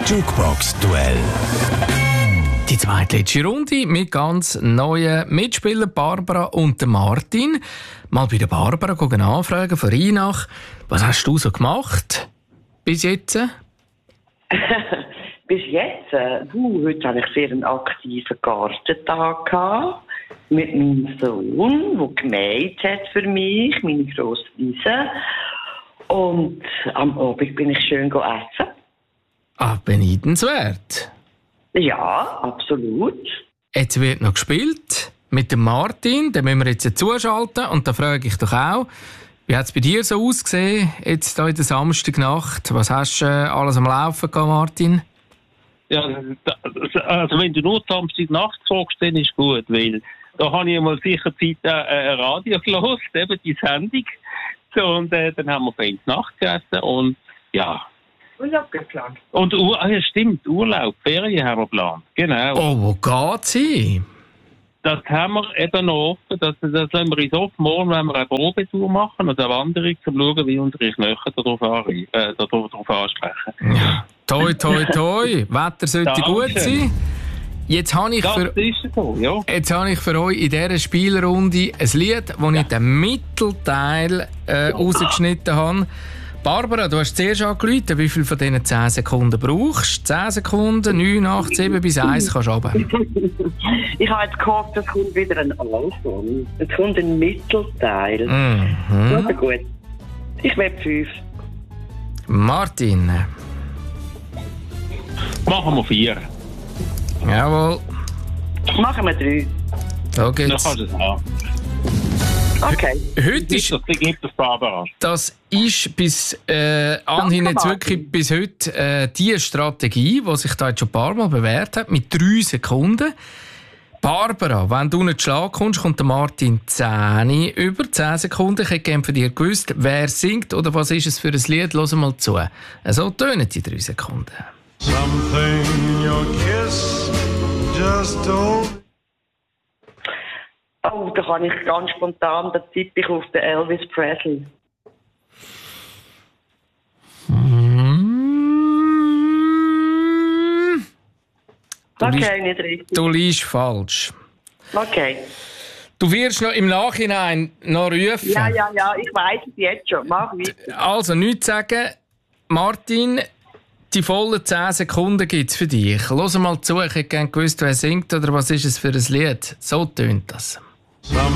Jukebox-Duell. Die zweitletzte Runde mit ganz neuen Mitspielern Barbara und Martin. Mal bei der Barbara nachfragen von Rheinach. Was hast du so gemacht bis jetzt? Bis jetzt? Heute hatte ich sehr einen aktiven Gartentag gehabt. Mit meinem Sohn, der gemäht hat für mich, meine grosse Wiese. Und am Abend bin ich schön essen. Beneidenswert. Ja, absolut. Jetzt wird noch gespielt mit dem Martin. Den müssen wir jetzt zuschalten. Und da frage ich doch auch, wie hat es bei dir so ausgesehen, jetzt hier in der Samstagnacht? Was hast du alles am Laufen gehabt, Martin? Ja, also wenn du nur Samstagnacht fragst, dann ist gut, weil da habe ich mal sicher Zeit Radio gehört, eben die Sendung. So, und dann haben wir fein Nacht gegessen und ja. Urlaub geplant. Und ja, stimmt, Urlaub, Ferien haben wir geplant, genau. Oh, wo geht's hin? Das haben wir eben noch offen, das lassen wir uns offen. Morgen wenn wir eine Probetour machen und eine Wanderung, um zu schauen, wie unsere Knöchel darauf ansprechen. Ja. Toi, toi, toi. Wetter sollte gut sein. Jetzt habe ich für euch in dieser Spielrunde ein Lied, das ich den Mittelteil rausgeschnitten habe. Barbara, du hast zuerst angerufen, wie viel von diesen 10 Sekunden brauchst du? 10 Sekunden, 9, 8, 7 bis 1 kannst du runter. Ich habe jetzt gehofft, es kommt wieder ein Anfang. Es kommt ein Mittelteil. Ja, gut. Ich will 5. Martin. Machen wir 4. Jawohl. Machen wir 3. Da geht's. Dann kannst du es haben. Okay. Heute ist, das ist bis anhin jetzt wirklich bis heute die Strategie, die sich da jetzt schon ein paar Mal bewährt hat, mit 3 Sekunden. Barbara, wenn du nicht Schlag kommst, kommt der Martin 10 über 10 Sekunden. Ich hätte gerne von dir gewusst, wer singt oder was ist es für ein Lied. Hör mal zu. So tönen die 3 Sekunden. Something in your kiss just don't. Oh, da kann ich ganz spontan, da tippe ich auf den Elvis Presley. Okay, nicht richtig. Du liegst falsch. Okay. Du wirst noch im Nachhinein noch rufen. Ja, ich weiss es jetzt schon. Mach weiter. Also, nichts sagen. Martin, die vollen 10 Sekunden gibt es für dich. Hör mal zu, ich hätte gerne gewusst, wer singt oder was ist es für ein Lied. So tönt das.